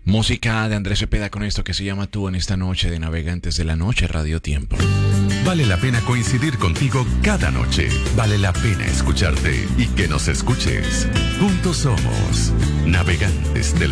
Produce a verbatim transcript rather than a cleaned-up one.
Música de Andrés Cepeda con esto que se llama Tú en esta noche de Navegantes de la Noche, Radio Tiempo. Vale la pena coincidir contigo cada noche. Vale la pena escucharte y que nos escuches. Juntos somos Navegantes de la